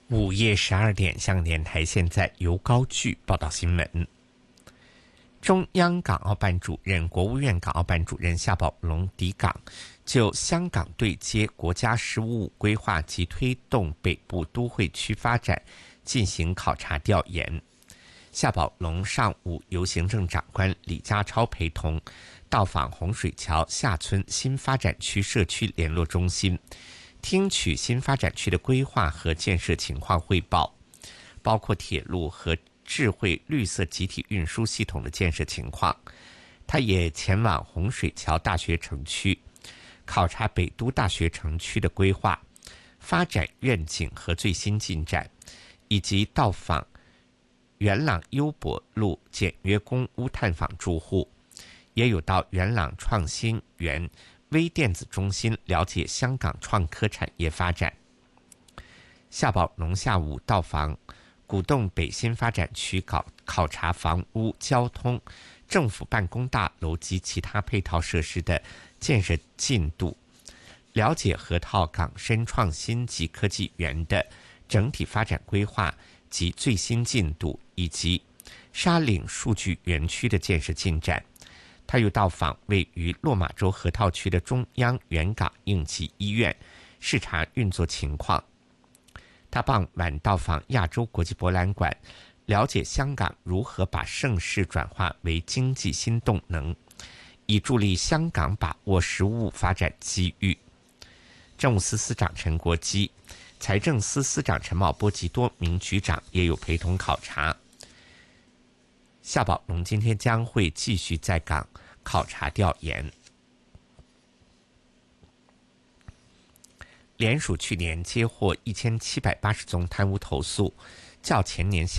午夜12点，香港电台现在由高炬报道新闻。中央港澳办主任、国务院港澳办主任夏宝龙抵港，就香港对接国家“十五五”规划及推动北部都会区发展进行考察调研。夏宝龙上午由行政长官李家超陪同到访洪水桥下村新发展区社区联络中心，听取新发展区的规划和建设情况汇报，包括铁路和智慧绿色集体运输系统的建设情况。他也前往洪水桥大学城区，考察北都大学城区的规划、发展愿景和最新进展，以及到访元朗优博路简约公屋探访住户，也有到元朗创新园微电子中心了解香港创科产业发展。夏宝龙下午到访古洞北新发展区考察房屋、交通、政府办公大楼及其他配套设施的建设进度，了解河套港深创新及科技园的整体发展规划及最新进度，以及沙岭数据园区的建设进展。他又到访位于落马洲河套区的中央原港应急医院，视察运作情况。他傍晚到访亚洲国际博览馆，了解香港如何把盛事转化为经济新动能，以助力香港把握“十五五”发展机遇。政务司司长陈国基、财政司司长陈茂波及多名局长也有陪同考察。夏宝龙今天将会继续在港考察调研。联署去年接获1780宗贪污投诉，较前年